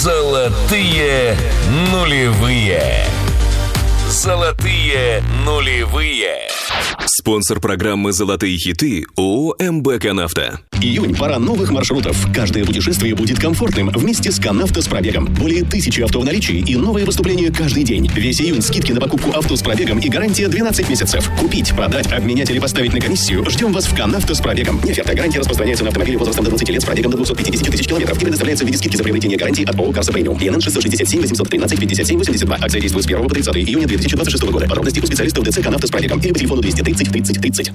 Золотые нулевые. Золотые нулевые. Спонсор программы «Золотые хиты» ООО «МБК Нафта». Июнь – пора новых маршрутов. Каждое путешествие будет комфортным вместе с Канавто с пробегом. Более 1000 авто в наличии и новые поступления каждый день. Весь июнь скидки на покупку авто с пробегом и гарантия 12 месяцев. Купить, продать, обменять или поставить на комиссию. Ждем вас в Канавто с пробегом. Неоферта. Гарантия распространяется на автомобили возрастом до 20 лет с пробегом до 250 тысяч километров и предоставляется в виде скидки за приобретение гарантии от ООО «Карса Премиум». ИНН 667 813 57 82. Акция действует с 1 по 30 июня 2026 года. Подробности у специалистов ДЦ «Канавто с пробегом» или по телефону 230 30 30.